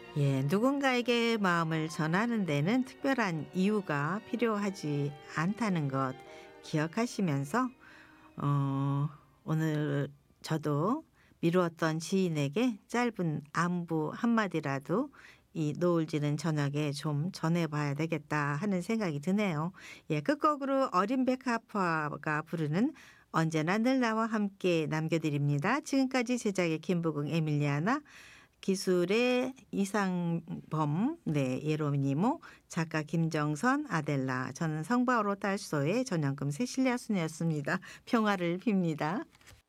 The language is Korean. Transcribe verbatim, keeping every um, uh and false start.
예, 누군가에게 마음을 전하는 데는 특별한 이유가 필요하지 않다는 것 기억하시면서 어, 오늘 저도 미루었던 지인에게 짧은 안부 한마디라도 이 노을 지는 저녁에 좀 전해봐야 되겠다 하는 생각이 드네요. 예, 끝곡으로 어린 백합화가 부르는 언제나 늘 나와 함께 남겨드립니다. 지금까지 제작의 김부궁 에밀리아나, 기술의 이상범, 네, 예로니모, 작가 김정선, 아델라, 저는 성바오로 딸소의 전영금 세실리아 순이었습니다. 평화를 빕니다.